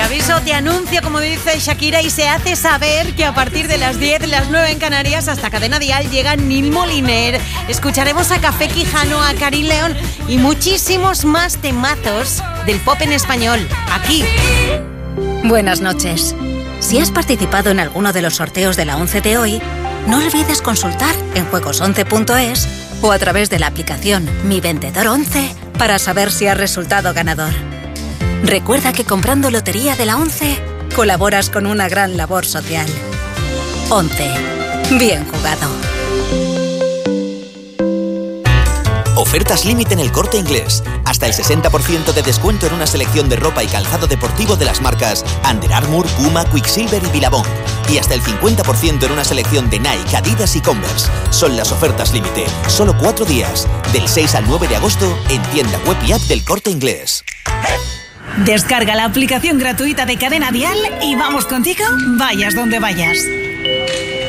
aviso, te anuncio, como dice Shakira, y se hace saber que a partir de las 10, las 9 en Canarias, hasta Cadena Dial, llega Nil Moliner. Escucharemos a Café Quijano, a Karin León y muchísimos más temazos del pop en español, aquí. Buenas noches. Si has participado en alguno de los sorteos de la 11 de hoy, no olvides consultar en juegos11.es o a través de la aplicación Mi Vendedor 11 para saber si has resultado ganador. Recuerda que comprando Lotería de la 11 colaboras con una gran labor social. 11. Bien jugado. Ofertas límite en El Corte Inglés. Hasta el 60% de descuento en una selección de ropa y calzado deportivo de las marcas Under Armour, Puma, Quicksilver y Billabong. Y hasta el 50% en una selección de Nike, Adidas y Converse. Son las ofertas límite. Solo 4 días. Del 6 al 9 de agosto en tienda web y app del Corte Inglés. Descarga la aplicación gratuita de Cadena Dial y vamos contigo, vayas donde vayas.